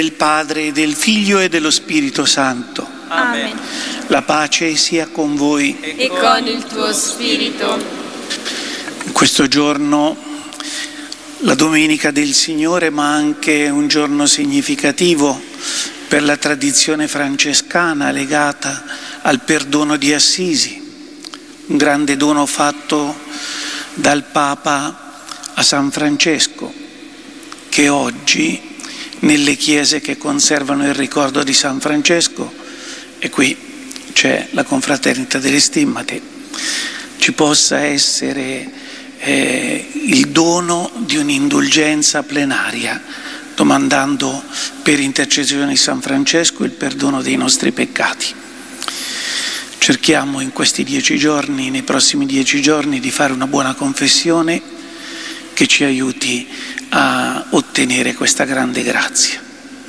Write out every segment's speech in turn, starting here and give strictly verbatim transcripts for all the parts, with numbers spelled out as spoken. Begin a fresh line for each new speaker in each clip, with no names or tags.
Del Padre, del Figlio e dello Spirito Santo.
Amen.
La pace sia con voi.
E con il tuo spirito.
In questo giorno, la Domenica del Signore, ma anche un giorno significativo per la tradizione francescana legata al perdono di Assisi, un grande dono fatto dal Papa a San Francesco, che oggi nelle chiese che conservano il ricordo di San Francesco, e qui c'è la confraternita delle stimmate, ci possa essere eh, il dono di un'indulgenza plenaria, domandando per intercessione di San Francesco il perdono dei nostri peccati. Cerchiamo in questi dieci giorni, nei prossimi dieci giorni, di fare una buona confessione che ci aiuti a ottenere questa grande grazia.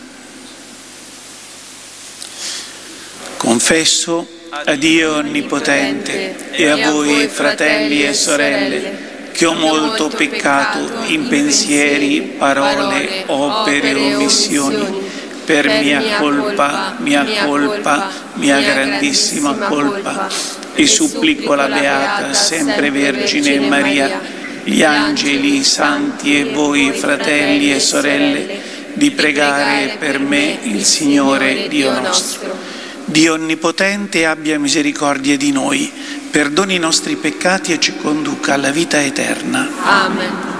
Confesso a Dio Onnipotente e a voi, fratelli e sorelle, che ho molto peccato in pensieri, parole, opere e omissioni, per mia colpa, mia colpa, mia grandissima colpa, e supplico la Beata, sempre Vergine Maria, gli angeli, i santi e voi, fratelli e sorelle, di pregare per me il Signore Dio nostro. Dio Onnipotente abbia misericordia di noi, perdoni i nostri peccati e ci conduca alla vita eterna.
Amen.